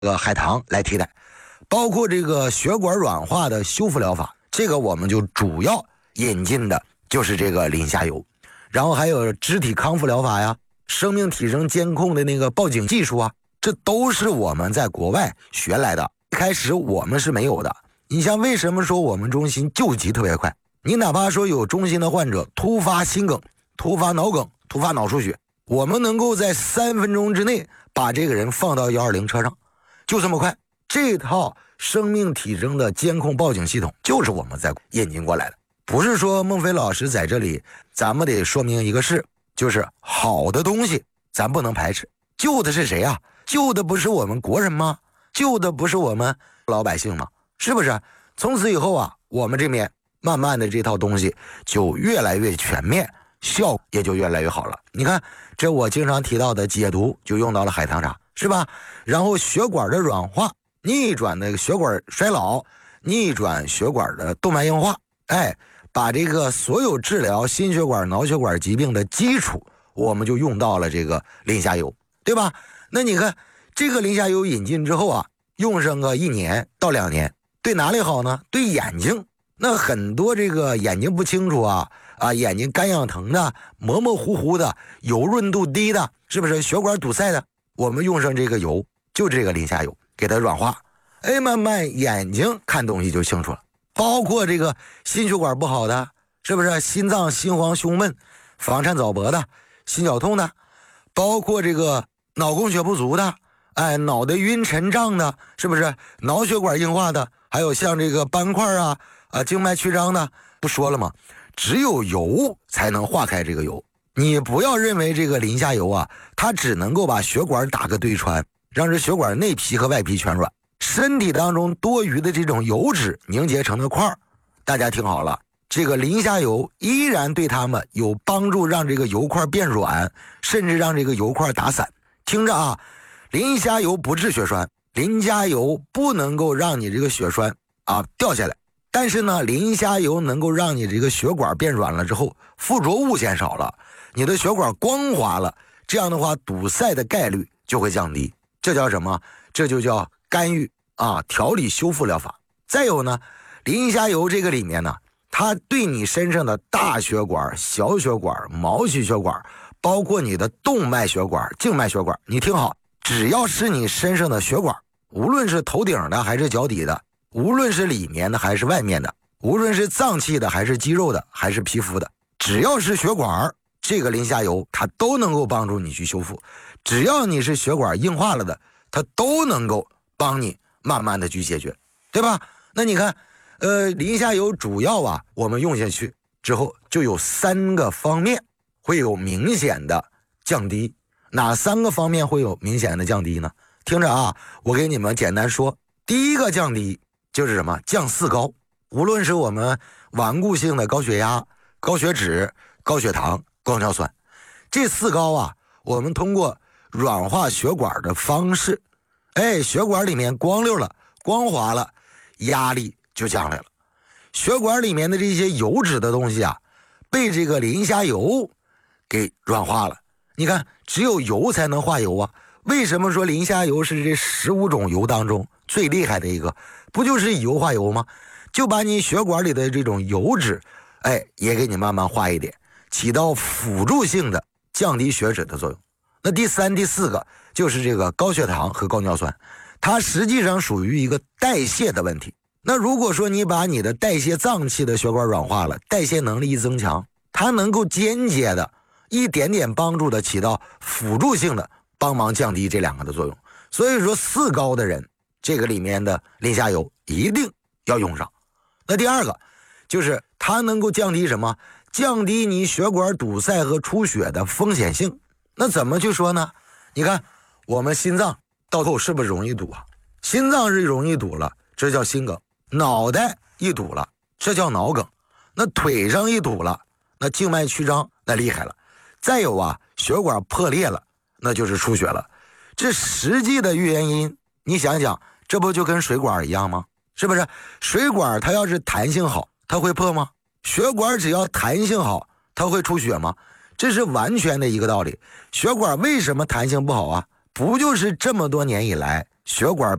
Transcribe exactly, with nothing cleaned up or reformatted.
个海棠来替代，包括这个血管软化的修复疗法，这个我们就主要引进的就是这个磷虾油，然后还有肢体康复疗法呀，生命体征监控的那个报警技术啊，这都是我们在国外学来的，一开始我们是没有的。你像为什么说我们中心救急特别快？你哪怕说有中心的患者突发心梗、突发脑梗、突发脑出血，我们能够在三分钟之内把这个人放到一二零车上，就这么快。这套生命体征的监控报警系统就是我们在引进过来的。不是说孟非老师在这里，咱们得说明一个事，就是好的东西咱不能排斥。救的是谁啊？救的不是我们国人吗？救的不是我们老百姓吗？是不是？从此以后啊，我们这边慢慢的这套东西就越来越全面，效果也就越来越好了。你看，这我经常提到的解毒就用到了海棠茶，是吧？然后血管的软化，逆转的血管衰老，逆转血管的动脉硬化，哎，把这个所有治疗心血管、脑血管疾病的基础，我们就用到了这个磷虾油，对吧？那你看这个磷虾油引进之后啊，用上个一年到两年，对哪里好呢？对眼睛。那很多这个眼睛不清楚啊啊，眼睛干痒疼的、模模糊糊的、油润度低的，是不是血管堵塞的？我们用上这个油，就这个磷虾油，给它软化，哎，慢慢眼睛看东西就清楚了。包括这个心血管不好的，是不是心脏心慌胸闷、房颤早搏的、心绞痛的，包括这个脑供血不足的，哎，脑袋晕沉胀的，是不是脑血管硬化的，还有像这个斑块啊啊静脉曲张的，不说了吗？只有油才能化开这个油。你不要认为这个磷虾油啊，它只能够把血管打个对穿，让这血管内皮和外皮全软，身体当中多余的这种油脂凝结成的块儿。大家听好了，这个磷虾油依然对它们有帮助，让这个油块变软，甚至让这个油块打散。听着啊，磷虾油不治血栓，磷虾油不能够让你这个血栓啊掉下来，但是呢，磷虾油能够让你这个血管变软了之后，附着物减少了，你的血管光滑了，这样的话堵塞的概率就会降低。这叫什么？这就叫干预啊，调理修复疗法。再有呢，磷虾油这个里面呢，它对你身上的大血管、小血管、毛细血管，包括你的动脉血管、静脉血管，你听好，只要是你身上的血管，无论是头顶的还是脚底的，无论是里面的还是外面的，无论是脏器的还是肌肉的还是皮肤的，只要是血管，这个磷虾油它都能够帮助你去修复。只要你是血管硬化了的，它都能够帮你慢慢的去解决，对吧？那你看呃，磷虾油主要啊，我们用下去之后就有三个方面会有明显的降低。哪三个方面会有明显的降低呢？听着啊，我给你们简单说。第一个降低就是什么？降四高。无论是我们顽固性的高血压、高血脂、高血糖、高尿酸，这四高啊，我们通过软化血管的方式，哎，血管里面光溜了、光滑了，压力就降来了。血管里面的这些油脂的东西啊，被这个磷虾油给软化了。你看，只有油才能化油啊。为什么说磷虾油是这十五种油当中最厉害的一个？不就是以油化油吗？就把你血管里的这种油脂，哎，也给你慢慢化一点，起到辅助性的降低血脂的作用。那第三、第四个就是这个高血糖和高尿酸，它实际上属于一个代谢的问题。那如果说你把你的代谢脏器的血管软化了，代谢能力一增强，它能够间接的一点点帮助的起到辅助性的帮忙降低这两个的作用。所以说四高的人，这个里面的磷虾油一定要用上。那第二个就是它能够降低什么？降低你血管堵塞和出血的风险性。那怎么去说呢？你看我们心脏到后是不是容易堵啊？心脏是容易堵了，这叫心梗；脑袋一堵了，这叫脑梗；那腿上一堵了，那静脉曲张那厉害了。再有啊，血管破裂了，那就是出血了。这实际的原因你想想，这不就跟水管一样吗？是不是？水管它要是弹性好，它会破吗？血管只要弹性好，它会出血吗？这是完全的一个道理。血管为什么弹性不好啊？不就是这么多年以来血管